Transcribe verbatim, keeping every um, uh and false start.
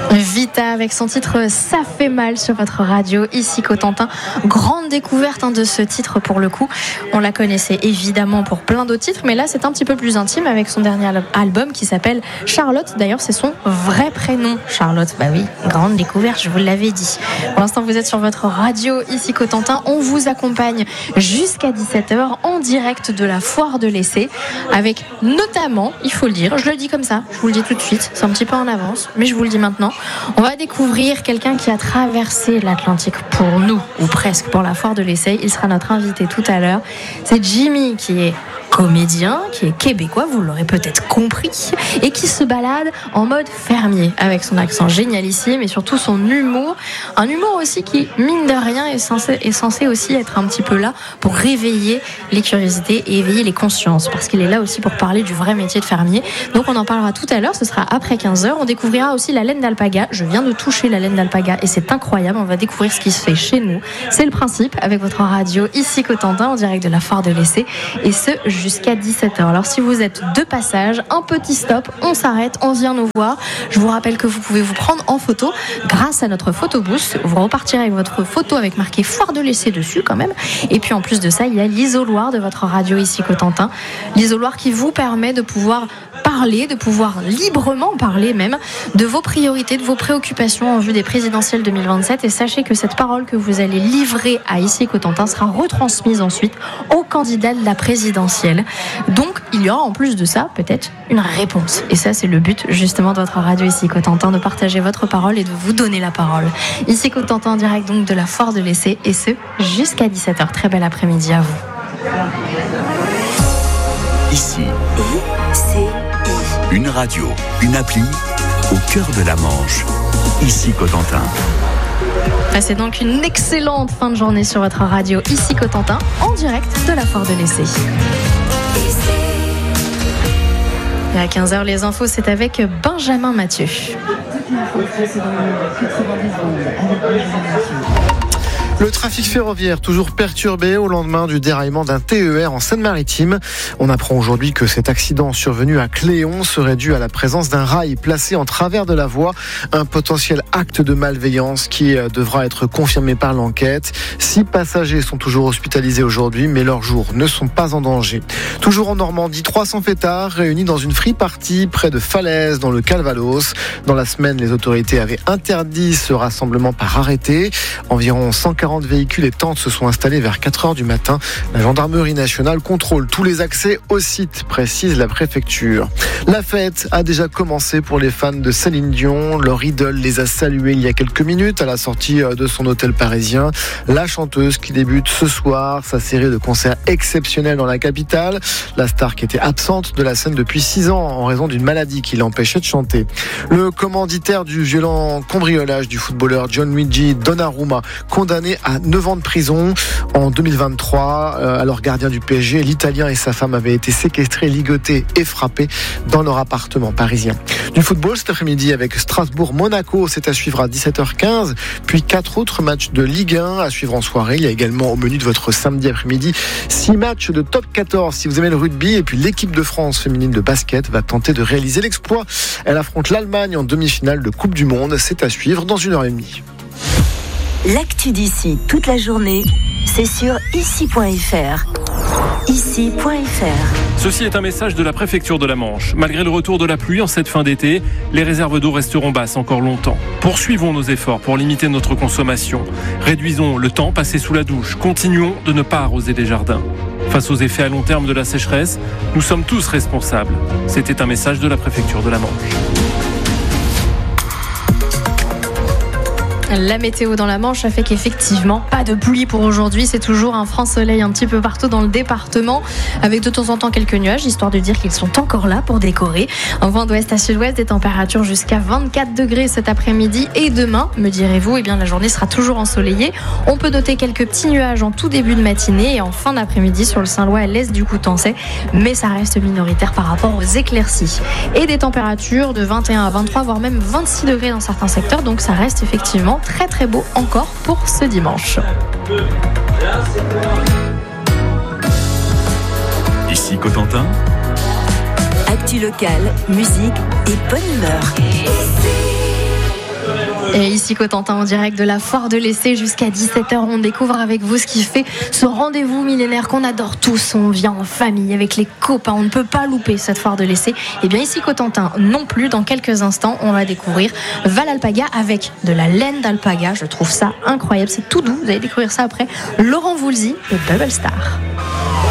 Vita avec son titre Ça fait mal sur votre radio, ici Cotentin. Grande découverte hein, de ce titre pour le coup. On la connaissait évidemment pour plein d'autres titres, mais là c'est un petit peu plus intime avec son dernier album qui s'appelle Charlotte. D'ailleurs c'est son vrai prénom, Charlotte. Bah oui, grande découverte, je vous l'avais dit. Pour l'instant vous êtes sur votre radio, ici Cotentin. On vous accompagne jusqu'à dix-sept heures en direct de la foire de l'essai avec notamment, il faut le dire, je le dis comme ça, je vous le dis tout de suite, c'est un petit peu en avance, mais je vous le dis maintenant. On va découvrir quelqu'un qui a traversé l'Atlantique pour nous, ou presque, pour la foire de l'essai. Il sera notre invité tout à l'heure. C'est Jimmy qui est comédien, qui est québécois, vous l'aurez peut-être compris, et qui se balade en mode fermier, avec son accent génialissime et surtout son humour. Un humour aussi qui, mine de rien, est censé, est censé aussi être un petit peu là pour réveiller les curiosités et éveiller les consciences, parce qu'il est là aussi pour parler du vrai métier de fermier. Donc on en parlera tout à l'heure, ce sera après quinze heures. On découvrira aussi la laine d'alpaga. Je viens de toucher la laine d'alpaga et c'est incroyable. On va découvrir ce qui se fait chez nous. C'est le principe avec votre radio ici Cotentin en direct de la foire de l'essai, et ce jusqu'à dix-sept heures. Alors si vous êtes de passage, un petit stop, on s'arrête, on vient nous voir. Je vous rappelle que vous pouvez vous prendre en photo grâce à notre photobooth. Vous repartirez avec votre photo avec marqué foire de l'essai dessus quand même. Et puis en plus de ça, il y a l'isoloir de votre radio ici Cotentin. L'isoloir qui vous permet de pouvoir parler, de pouvoir librement parler même de vos priorités, de vos préoccupations en vue des présidentielles deux mille vingt-sept. Et sachez que cette parole que vous allez livrer à ici Cotentin sera retransmise ensuite au candidat de la présidentielle. Donc il y aura en plus de ça peut-être une réponse. Et ça c'est le but justement de votre radio ici Cotentin, de partager votre parole et de vous donner la parole. Ici Cotentin en direct donc de la foire de l'essai, et ce jusqu'à dix-sept heures. Très bel après-midi à vous. Ici, une radio, une appli au cœur de la Manche. Ici Cotentin. Passez donc une excellente fin de journée sur votre radio ici Cotentin en direct de la foire de l'essai. Et à quinze heures, les infos, c'est avec Benjamin Mathieu. Le trafic ferroviaire toujours perturbé au lendemain du déraillement d'un T E R en Seine-Maritime. On apprend aujourd'hui que cet accident survenu à Cléon serait dû à la présence d'un rail placé en travers de la voie. Un potentiel acte de malveillance qui devra être confirmé par l'enquête. Six passagers sont toujours hospitalisés aujourd'hui, mais leurs jours ne sont pas en danger. Toujours en Normandie, trois cents fêtards réunis dans une free-party près de Falaise, dans le Calvados. Dans la semaine, les autorités avaient interdit ce rassemblement par arrêté. Environ cent quarante véhicules et tentes se sont installés vers quatre heures du matin. La gendarmerie nationale contrôle tous les accès au site, précise la préfecture. La fête a déjà commencé pour les fans de Céline Dion. Leur idole les a salués il y a quelques minutes à la sortie de son hôtel parisien. La chanteuse qui débute ce soir sa série de concerts exceptionnels dans la capitale. La star qui était absente de la scène depuis six ans en raison d'une maladie qui l'empêchait de chanter. Le commanditaire du violent cambriolage du footballeur Gianluigi Donnarumma, condamné à neuf ans de prison en deux mille vingt-trois. Euh, alors gardien du P S G, l'Italien et sa femme avaient été séquestrés, ligotés et frappés dans leur appartement parisien. Du football cet après-midi avec Strasbourg-Monaco, c'est à suivre à dix-sept heures quinze. Puis quatre autres matchs de Ligue un à suivre en soirée. Il y a également au menu de votre samedi après-midi six matchs de top quatorze si vous aimez le rugby. Et puis l'équipe de France féminine de basket va tenter de réaliser l'exploit. Elle affronte l'Allemagne en demi-finale de Coupe du Monde. C'est à suivre dans une heure et demie. L'actu d'ici toute la journée, c'est sur ici point f r. ici point f r. Ceci est un message de la préfecture de la Manche. Malgré le retour de la pluie en cette fin d'été, les réserves d'eau resteront basses encore longtemps. Poursuivons nos efforts pour limiter notre consommation. Réduisons le temps passé sous la douche. Continuons de ne pas arroser des jardins. Face aux effets à long terme de la sécheresse, nous sommes tous responsables. C'était un message de la préfecture de la Manche. La météo dans la Manche a fait qu'effectivement, pas de pluie pour aujourd'hui. C'est toujours un franc soleil un petit peu partout dans le département, avec de temps en temps quelques nuages, histoire de dire qu'ils sont encore là pour décorer. Un vent d'ouest à sud-ouest, des températures jusqu'à vingt-quatre degrés cet après-midi. Et demain, me direz-vous, eh bien, la journée sera toujours ensoleillée. On peut noter quelques petits nuages en tout début de matinée et en fin d'après-midi sur le Saint-Lois à l'est du Coutançais. Mais ça reste minoritaire par rapport aux éclaircies. Et des températures de vingt et un à vingt-trois, voire même vingt-six degrés dans certains secteurs. Donc ça reste effectivement très très beau encore pour ce dimanche. Ici Cotentin. Actu locale, musique et bonne humeur. Et ici Cotentin en direct de la foire de l'Essai jusqu'à dix-sept heures, on découvre avec vous ce qui fait ce rendez-vous millénaire qu'on adore tous. On vient en famille avec les copains, on ne peut pas louper cette foire de l'Essai. Et bien ici Cotentin non plus. Dans quelques instants, on va découvrir Val Alpaga avec de la laine d'alpaga. Je trouve ça incroyable, c'est tout doux. Vous allez découvrir ça après Laurent Voulzy et Bubble Star.